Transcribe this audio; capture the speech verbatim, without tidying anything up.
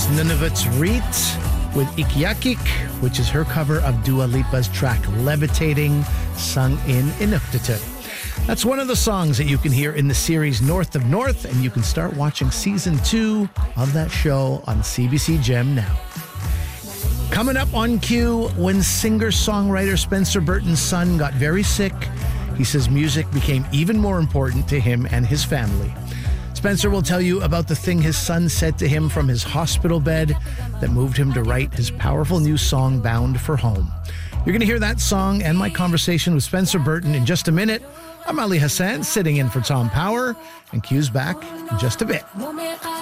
It's Nunavut's Reet with Ikiakik, which is her cover of Dua Lipa's track Levitating, sung in Inuktitut. That's one of the songs that you can hear in the series North of North, and you can start watching season two of that show on C B C Gem now. Coming up on Q, when singer-songwriter Spencer Burton's son got very sick, he says music became even more important to him and his family. Spencer will tell you about the thing his son said to him from his hospital bed that moved him to write his powerful new song, Bound for Home. You're going to hear that song and my conversation with Spencer Burton in just a minute. I'm Ali Hassan, sitting in for Tom Power, and Q's back in just a bit.